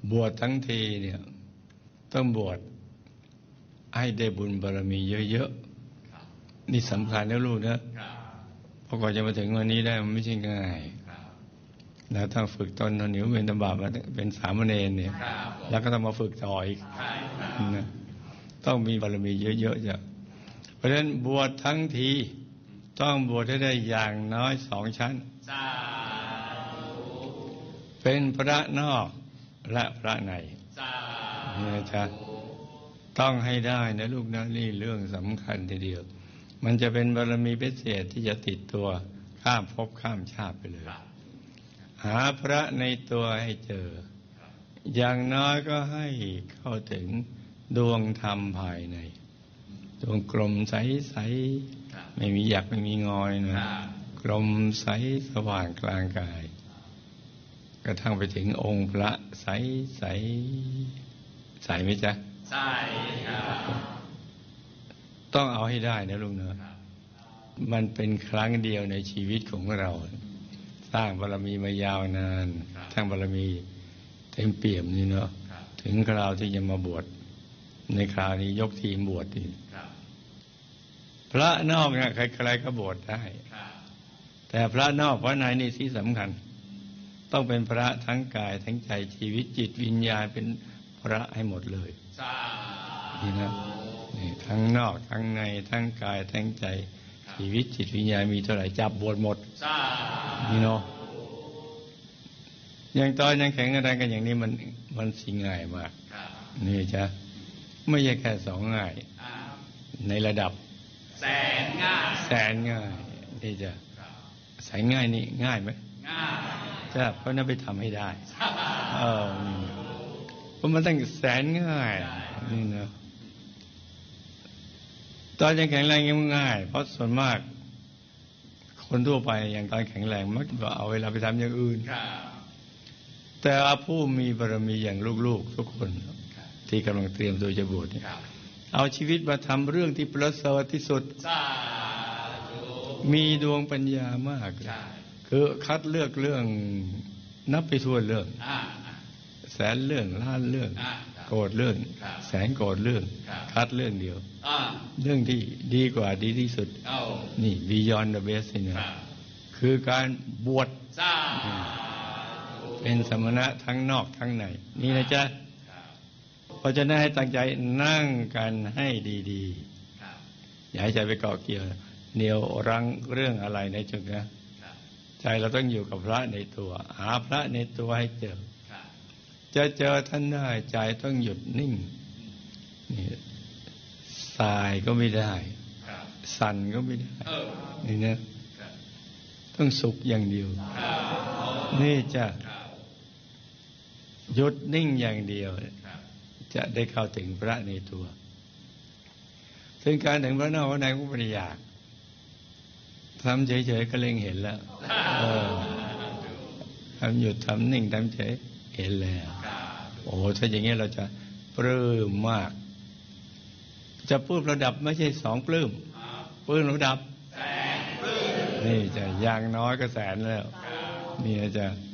บวชทั้งทีเนี่ยต้องบวชให้ได้บุญบารมีเยอะๆนี่สำคัญนะลูกนะเพราะกว่าจะมาถึงวันนี้ได้มันไม่ใช่ง่ายแล้วต้องฝึกตนหนิวเป็นตบะมาเป็นสามเณรเนี่ยแล้วก็ต้องมาฝึกต่ออีกนะต้องมีบารมีเยอะๆจ้ะเพราะฉะนั้นบวชทั้งทีต้องบวชให้ได้อย่างน้อย2 ชั้นเป็นพระนอกและพระในนี่จ้ะต้องให้ได้นะลูกนะนี่เรื่องสำคัญทีเดียวมันจะเป็นบารมีพิเศษที่จะติดตัวข้ามภพข้ามชาติไปเลยหาพระในตัวให้เจออย่างน้อยก็ให้เข้าถึงดวงธรรมภายในดวงกลมใสๆไม่มีหยักไม่มีงอยนะกลมใสสว่างกลางกายกระทั่งไปถึงองค์พระใสใสใสไหมจ๊ะใสครับต้องเอาให้ได้นะลุงเนอะมันเป็นครั้งเดียวในชีวิตของเราสร้างบารมีมายาวนานสร้างบารมีเต็มเปี่ยมนี่เนาะถึงคราวที่จะมาบวชในคราวนี้ยกทีมบวชดีพระนอกเนี่ยใครๆก็บวชได้แต่พระนอกพระในนี่ที่สำคัญต้องเป็นพระทั้งกายทั้งใจชีวิตจิตวิญญาณเป็นพระให้หมดเลยนี่นะนี่ทั้งนอกทั้งในทั้งกายทั้งใจชีวิตจิตวิญญาณมีเท่าไหร่จับบวชหมดนี่เนาะอย่างตอนยังแข็งแรงกันอย่างนี้มันสิ่งง่ายมากนี่จ้ะไม่ใช่แค่2 ง่ายในระดับแสนง่ายนี่จ้ะแสนง่ายนี่ง่ายไหมง่ายจ้ะเพราะนั้นไปทำให้ได้เพราะมันตั้งแสนง่ายนี่เนาะตอนยังแข็งแรงยังง่ายเพราะส่วนมากคนทั่วไปอย่างตอนแข็งแรงมักจะเอาเวลาไปทำอย่างอื่นแต่ผู้มีบารมีอย่างลูกๆทุกคนที่กำลังเตรียมตัวจะบวชเนี่ยเอาชีวิตมาทำเรื่องที่ประเสริฐที่สุดมีดวงปัญญามากคือคัดเลือกเรื่องนับไปทั่วเรื่องแสนเรื่องล้านเรื่องโกรธเรื่องแสนโกรธเรื่องคัดเรื่องเดียวเรื่องที่ดีกว่าดีที่สุดนี่ Beyond the Best นี่นะคือการบวชเป็นสมณะทั้งนอกทั้งในนี่นะจ๊ะเพราะฉะนั้นให้ตั้งใจนั่งกันให้ดีๆอย่าให้ใจไปเกาะเกี่ยวเหนี่ยวรั้งเรื่องอะไรในจุดนะใจเราต้องอยู่กับพระในตัวหาพระในตัวให้เจอจะเจอท่านได้ใจต้องหยุดนิ่งนี่สายก็ไม่ได้สั่นก็ไม่ได้นี่นะต้องสุขอย่างเดียวนี่จะหยุดนิ่งอย่างเดียวจะได้เข้าถึงพระในตัวซึ่งการถึงพระนอกพระในก็ไม่ได้ยากทำเฉยๆก็เล็งเห็นแล้วทำหยุดทำนิ่งทำเฉยเห็นแล้วโอ้ถ้าอย่างนี้เราจะปลื้มมากจะปลื้มระดับไม่ใช่2 ปลื้มระดับแสนปลื้มนี่จะอย่างน้อยก็แสนแล้วนี่จะ